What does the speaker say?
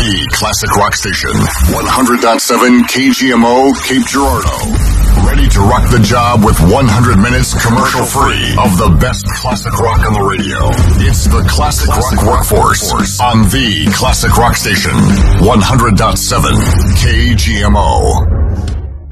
The classic rock station, 100.7 KGMO, Cape Girardeau. Ready to rock the job with 100 minutes commercial-free of the best classic rock on the radio. It's the Classic Rock Workforce on the classic rock station, 100.7 KGMO.